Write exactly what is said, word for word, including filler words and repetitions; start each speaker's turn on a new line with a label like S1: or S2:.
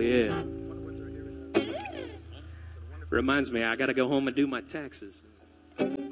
S1: yeah. Reminds me, I got to go home and do my taxes.